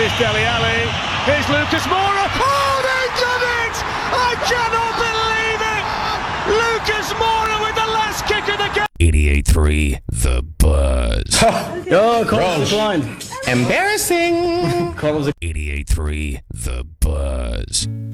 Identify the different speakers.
Speaker 1: Here's Dele Alli. Here's Lucas Moura. Oh, they've done it! I cannot believe it! Lucas Moura with the last kick of the game.
Speaker 2: 88.3 The Buzz.
Speaker 3: Oh, Collins declined.
Speaker 2: Embarrassing.
Speaker 3: Collins
Speaker 2: 88.3 The Buzz.